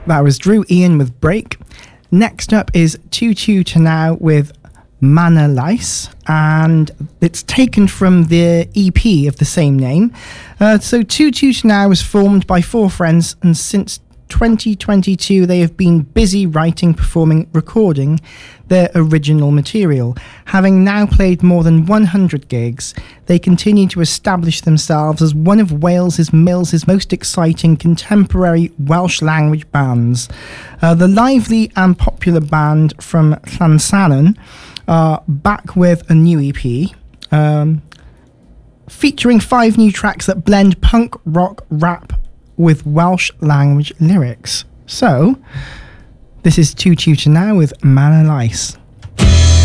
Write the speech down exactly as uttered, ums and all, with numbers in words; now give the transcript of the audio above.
That was Drew Ian with Break. Next up is Tutu to Now with Mana Lice, and it's taken from the E P of the same name. Uh, so Tutu to Now was formed by four friends, and since twenty twenty-two they have been busy writing, performing, recording their original material. Having now played more than one hundred gigs, they continue to establish themselves as one of Wales's Mills's most exciting contemporary Welsh language bands. Uh, the lively and popular band from Llansannon are back with a new E P, um, featuring five new tracks that blend punk, rock, rap with Welsh language lyrics. So, this is Tutu to Now with Mana Lice.